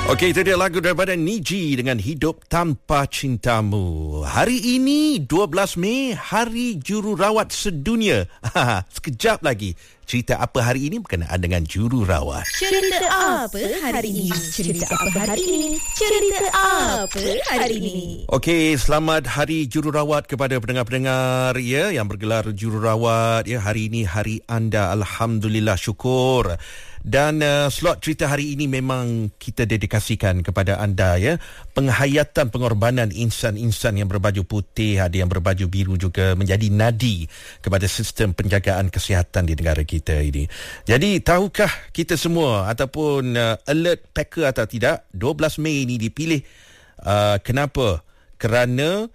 Okey, itu dia lagu daripada Niji dengan Hidup Tanpa Cintamu. Hari ini 12 Mei, Hari Jururawat Sedunia. Sekejap lagi. Cerita apa hari ini berkenaan dengan jururawat. Cerita apa hari ini? Cerita apa hari ini? Cerita apa hari ini? Okey, selamat Hari Jururawat kepada pendengar-pendengar ya yang bergelar jururawat ya. Hari ini hari anda, alhamdulillah, syukur. Dan slot cerita hari ini memang kita dedikasikan kepada anda ya. Penghayatan pengorbanan insan-insan yang berbaju putih, ada yang berbaju biru juga, menjadi nadi kepada sistem penjagaan kesihatan di negara kita ini. Jadi tahukah kita semua ataupun alert packer atau tidak, 12 Mei ini dipilih kenapa? Kerana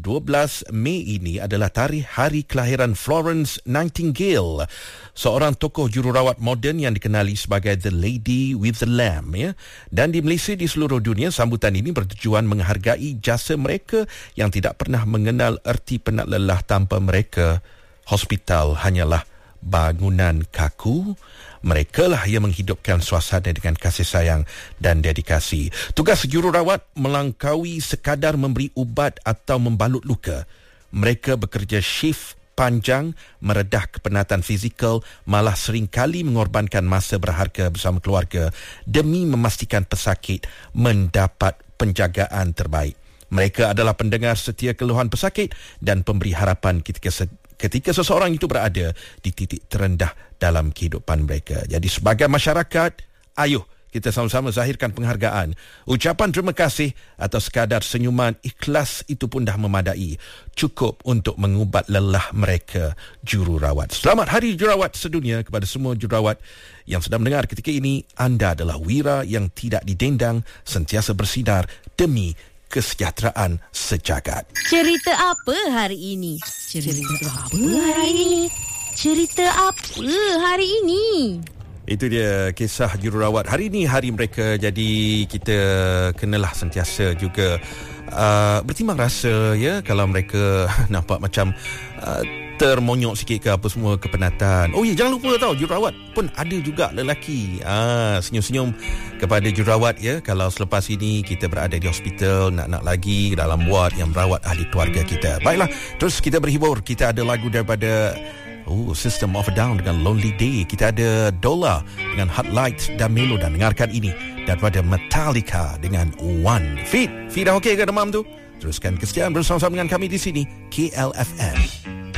12 Mei ini adalah tarikh hari kelahiran Florence Nightingale, seorang tokoh jururawat moden yang dikenali sebagai The Lady with the Lamb ya. Dan di Malaysia, di seluruh dunia, sambutan ini bertujuan menghargai jasa mereka yang tidak pernah mengenal erti penat lelah. Tanpa mereka, hospital hanyalah bangunan kaku. Mereka lah yang menghidupkan suasana dengan kasih sayang dan dedikasi. Tugas jururawat melangkaui sekadar memberi ubat atau membalut luka. Mereka bekerja shift panjang, meredah kepenatan fizikal, malah seringkali mengorbankan masa berharga bersama keluarga demi memastikan pesakit mendapat penjagaan terbaik. Mereka adalah pendengar setia keluhan pesakit dan pemberi harapan ketika seseorang itu berada di titik terendah dalam kehidupan mereka. Jadi sebagai masyarakat, ayuh kita sama-sama zahirkan penghargaan. Ucapan terima kasih atau sekadar senyuman ikhlas itu pun dah memadai. Cukup untuk mengubat lelah mereka, jururawat. Selamat Hari Jururawat Sedunia kepada semua jururawat yang sedang mendengar ketika ini. Anda adalah wira yang tidak didendang, sentiasa bersinar demi kesejahteraan sejagat. Cerita apa hari ini? Cerita apa hari ini? Cerita apa hari ini? Itu dia kisah jururawat. Hari ini hari mereka, jadi kita kenalah sentiasa juga bertimbang rasa ya kalau mereka nampak macam termonyok sikit ke apa semua, kepenatan. Oh ya, jangan lupa tahu jururawat pun ada juga lelaki. Senyum-senyum kepada jururawat ya. Kalau selepas ini kita berada di hospital, nak lagi dalam ward yang merawat ahli keluarga kita. Baiklah, terus kita berhibur. Kita ada lagu daripada System of a Down dengan Lonely Day. Kita ada Dola dengan Hot Lights dan Melo. Dan dengarkan ini daripada Metallica dengan One. Fit dah okey ke demam tu? Teruskan kesetiaan bersama-sama dengan kami di sini, KLFM.